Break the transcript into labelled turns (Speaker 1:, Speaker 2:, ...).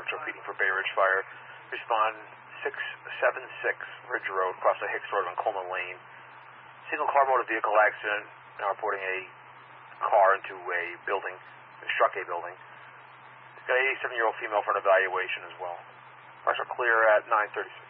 Speaker 1: Central Beating for Bay Ridge Fire. Respond 676 Ridge Road, across the Hicks Road on Coleman Lane. Single car motor vehicle accident. Now reporting a car into a building, struck a building. Got an 87-year-old female for an evaluation as well. Cars are clear at 9:36.